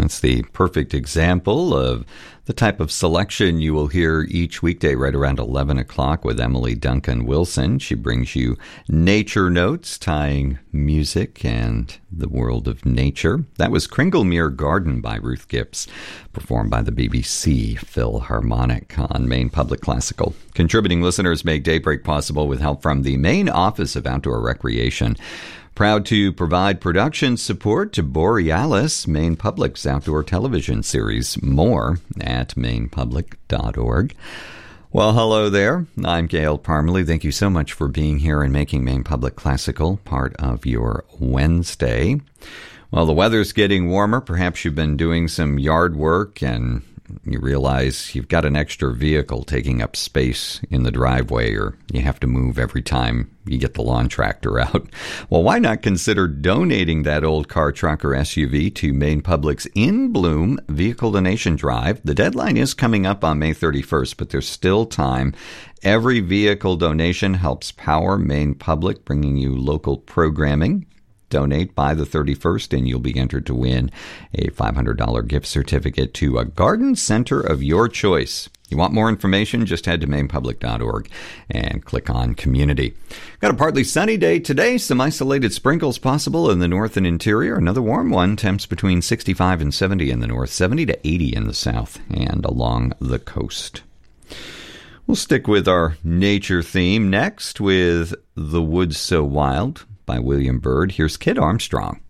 It's the perfect example of the type of selection you will hear each weekday right around 11 o'clock with Emily Duncan Wilson. She brings you nature notes, tying music and the world of nature. That was Kringlemere Garden by Ruth Gibbs, performed by the BBC Philharmonic on Maine Public Classical. Contributing listeners make Daybreak possible with help from the Maine Office of Outdoor Recreation. Proud to provide production support to Borealis, Maine Public's outdoor television series. More at mainepublic.org. Well, hello there. I'm Gail Parmalee. Thank you so much for being here and making Maine Public Classical part of your Wednesday. Well, the weather's getting warmer. Perhaps you've been doing some yard work and you realize you've got an extra vehicle taking up space in the driveway, or you have to move every time you get the lawn tractor out. Well, why not consider donating that old car, truck, or SUV to Maine Public's In Bloom Vehicle Donation Drive? The deadline is coming up on May 31st, but there's still time. Every vehicle donation helps power Maine Public, bringing you local programming. Donate by the 31st, and you'll be entered to win a $500 gift certificate to a garden center of your choice. You want more information? Just head to mainepublic.org and click on Community. Got a partly sunny day today. Some isolated sprinkles possible in the north and interior. Another warm one. Temps between 65 and 70 in the north, 70 to 80 in the south and along the coast. We'll stick with our nature theme next with The Woods So Wild by William Byrd. Here's Kid Armstrong.